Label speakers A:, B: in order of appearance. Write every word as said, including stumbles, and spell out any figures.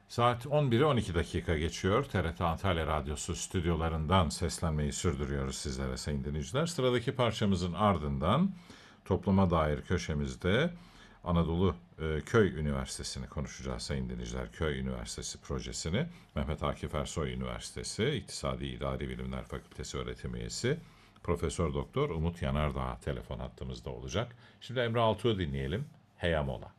A: Saat on biri on iki dakika geçiyor. T R T Antalya Radyosu stüdyolarından seslenmeyi sürdürüyoruz sizlere sayın dinleyiciler. Sıradaki parçamızın ardından topluma dair köşemizde Anadolu e, Köy Üniversitesi'ni konuşacağız sayın dinleyiciler. Köy Üniversitesi projesini. Mehmet Akif Ersoy Üniversitesi İktisadi İdari Bilimler Fakültesi öğretim üyesi Profesör Doktor Umut Yanardağ telefon hattımızda olacak. Şimdi Emre Altuğ'u dinleyelim. Heyamola.